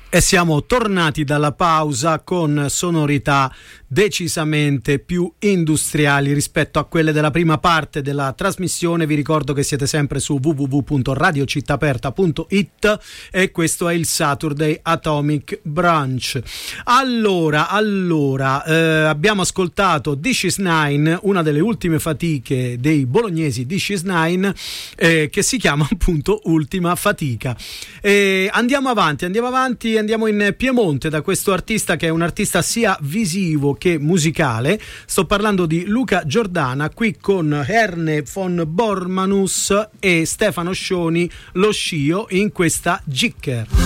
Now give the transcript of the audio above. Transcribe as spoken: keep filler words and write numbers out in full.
E siamo tornati dalla pausa con sonorità decisamente più industriali rispetto a quelle della prima parte della trasmissione. Vi ricordo che siete sempre su w w w punto radio città aperta punto i t e questo è il Saturday Atomic Brunch. Allora, allora eh, abbiamo ascoltato This Is Nine, una delle ultime fatiche dei bolognesi This Is Nine, eh, che si chiama appunto Ultima Fatica. E andiamo avanti, andiamo avanti, andiamo in Piemonte da questo artista che è un artista sia visivo che musicale. Sto parlando di Luca Giordana, qui con Erne von Bormanus e Stefano Scioni, lo Scio, in questa Gicker.